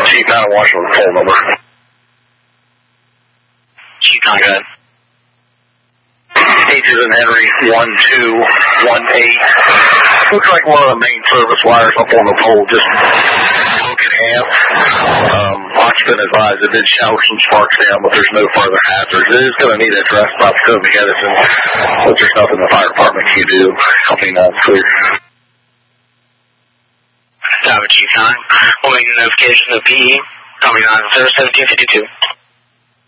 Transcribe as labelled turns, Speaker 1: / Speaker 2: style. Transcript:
Speaker 1: Chief 9 Washington with the pole number.
Speaker 2: Chief 9, go ahead.
Speaker 1: H's and Henry 1218. Looks like one of the main service wires up on the pole just broke in half. Occupant advised it did shower some sparks down, but there's no further hazards. It is going to need addressed by the Potomac Edison, but there's nothing the fire department can do. Company 9 clear.
Speaker 2: Tower Chief 9. We'll make a notification of PE. Company 9 service 1752.